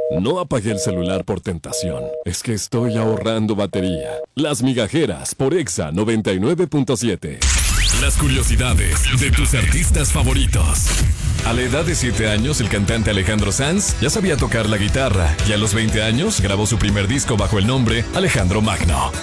No apagué el celular por tentación. Es que estoy ahorrando batería. Las migajeras por Exa 99.7. Las curiosidades de tus artistas favoritos. A la edad de 7 años, el cantante Alejandro Sanz ya sabía tocar la guitarra y a los 20 años grabó su primer disco bajo el nombre Alejandro Magno.